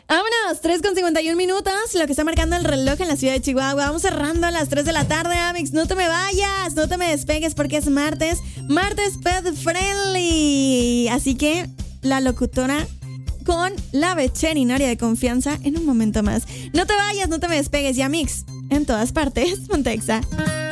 Vámonos, 3:51, lo que está marcando el reloj en la ciudad de Chihuahua. Vamos cerrando a las 3 de la tarde, Amix. No te me vayas, no te me despegues porque es martes pet friendly. Así que la locutora con la veterinaria de confianza en un momento más. No te vayas, no te me despegues. Y Amix, en todas partes, Pontexa.